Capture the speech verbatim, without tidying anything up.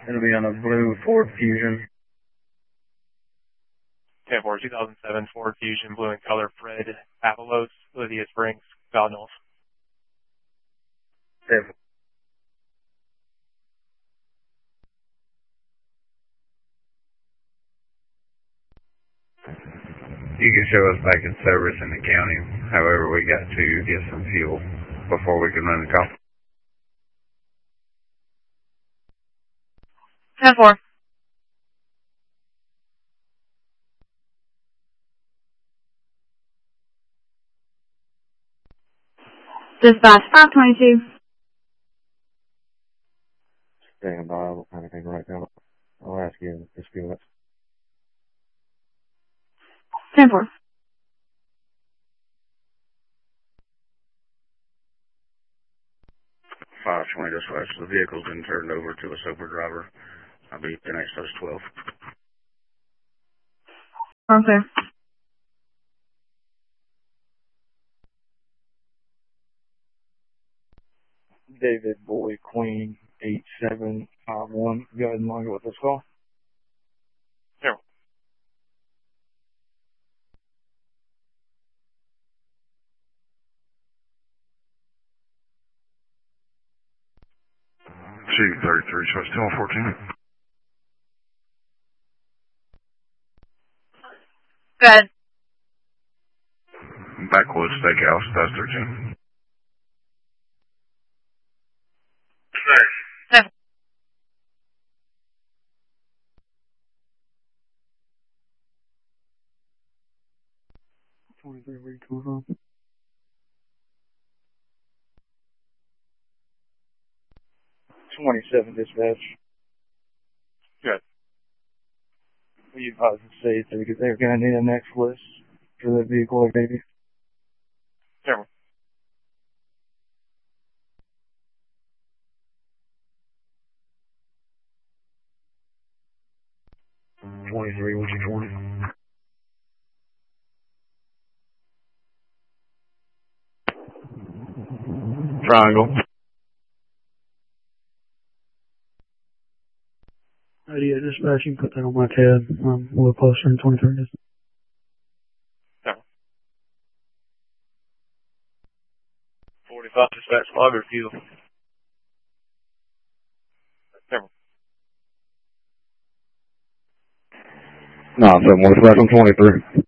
It'll be on a blue Ford Fusion. ten four, two thousand seven Ford Fusion, blue in color, Fred Avalos, Lydia Springs, Cardinals. ten four. You can show us back in service in the county. However, we got to get some fuel before we can run the call. ten four. Dispatch five twenty-two. Stand by. I'm panicking right now. I'll ask you in just a few minutes. ten four. five twenty dispatch. The vehicle's been turned over to a sober driver. I'll be the next post twelve. Okay. David Boy Queen eight seven five one. Go ahead and log it with this call. Sure. Two thirty-three, so it's still fourteen. Good. Backwoods Steakhouse, that's thirteen. Seven. twenty-three, where you coming from? twenty-seven dispatch. Good. Will you advise to say they're, they're going to need a next list for that vehicle or maybe? Sure. twenty-three, what's your twenty? Triangle. Idea dispatch, you can put that on my tab. I'm a little closer than twenty-three distance. Sure. forty-five dispatch, log or fuel. Sure. No, seven one, dispatch on twenty-three.